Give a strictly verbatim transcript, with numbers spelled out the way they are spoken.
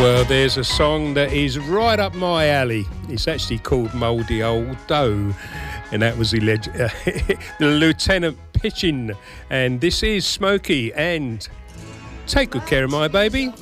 Well, there's a song that is right up my alley. It's actually called Mouldy Old Dough, and that was the, leg- uh, the Lieutenant Pitching. And this is Smokey and Take Good Care of My Baby.